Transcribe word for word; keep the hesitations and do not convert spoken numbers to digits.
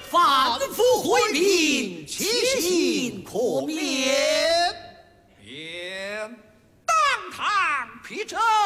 反复回禀，其心可免。 便当堂批陈。